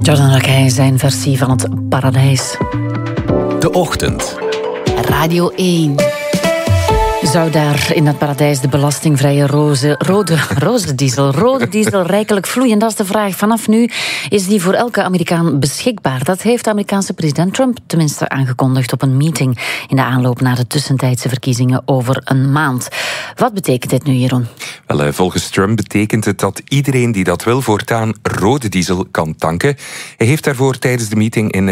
Jordan Rakij, zijn versie van het paradijs. De Ochtend. Radio 1. Zou daar in het paradijs de belastingvrije rode diesel rijkelijk vloeien? Dat is de vraag. Vanaf nu is die voor elke Amerikaan beschikbaar. Dat heeft de Amerikaanse president Trump tenminste aangekondigd op een meeting in de aanloop naar de tussentijdse verkiezingen over een maand. Wat betekent dit nu, Jeroen? Wel, volgens Trump betekent het dat iedereen die dat wil voortaan rode diesel kan tanken. Hij heeft daarvoor tijdens de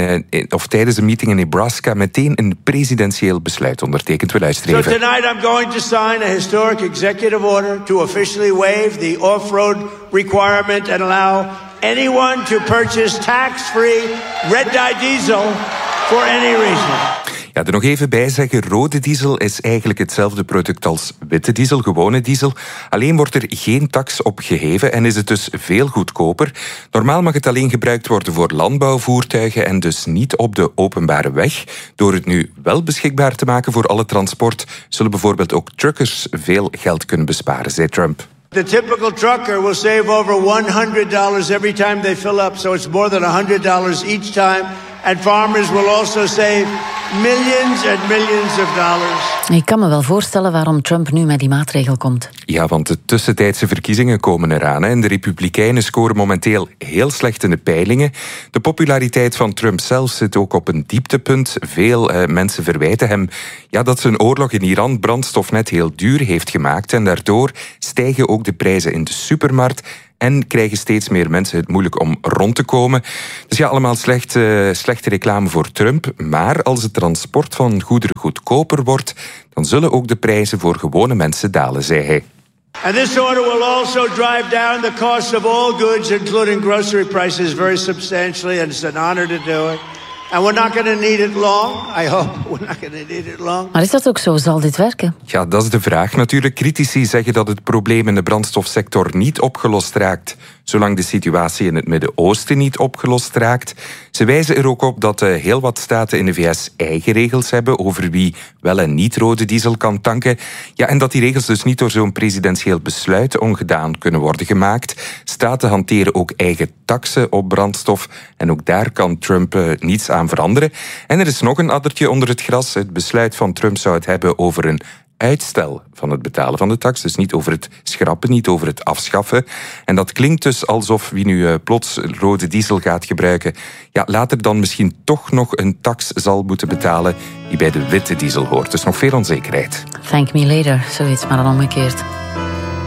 meeting in Nebraska meteen een presidentieel besluit ondertekend. We luisteren even. So tonight I'm going to sign a historic executive order to officially waive the off-road requirement and allow anyone to purchase tax-free red-dye diesel for any reason. Ja, er nog even bij zeggen, rode diesel is eigenlijk hetzelfde product als witte diesel, gewone diesel. Alleen wordt er geen tax op geheven en is het dus veel goedkoper. Normaal mag het alleen gebruikt worden voor landbouwvoertuigen en dus niet op de openbare weg. Door het nu wel beschikbaar te maken voor alle transport, zullen bijvoorbeeld ook truckers veel geld kunnen besparen, zei Trump. The typical trucker will save over $100 every time they fill up, so it's more than $100 each time. And farmers will also save millions and millions of dollars. Ik kan me wel voorstellen waarom Trump nu met die maatregel komt. Ja, want de tussentijdse verkiezingen komen eraan. En de Republikeinen scoren momenteel heel slecht in de peilingen. De populariteit van Trump zelf zit ook op een dieptepunt. Veel mensen verwijten hem dat zijn oorlog in Iran brandstof net heel duur heeft gemaakt. En daardoor stijgen ook de prijzen in de supermarkt. En krijgen steeds meer mensen het moeilijk om rond te komen. Dus ja, allemaal slechte reclame voor Trump. Maar als het transport van goederen goedkoper wordt, dan zullen ook de prijzen voor gewone mensen dalen, zei hij. And this order will also drive down the cost of all goods, including grocery prices, very substantially, and it's an honor to do it. And we're not going to need it long. I hope we're not going to need it long. Maar is dat ook zo? Zal dit werken? Ja, dat is de vraag natuurlijk. Critici zeggen dat het probleem in de brandstofsector niet opgelost raakt, zolang de situatie in het Midden-Oosten niet opgelost raakt. Ze wijzen er ook op dat heel wat staten in de VS eigen regels hebben over wie wel en niet rode diesel kan tanken. Ja, en dat die regels dus niet door zo'n presidentieel besluit ongedaan kunnen worden gemaakt. Staten hanteren ook eigen taksen op brandstof en ook daar kan Trump niets aan veranderen. En er is nog een addertje onder het gras. Het besluit van Trump zou het hebben over een uitstel van het betalen van de tax. Dus niet over het schrappen, niet over het afschaffen. En dat klinkt dus alsof wie nu plots rode diesel gaat gebruiken, later dan misschien toch nog een tax zal moeten betalen die bij de witte diesel hoort. Dus nog veel onzekerheid. Thank me later, zoiets, maar dan omgekeerd.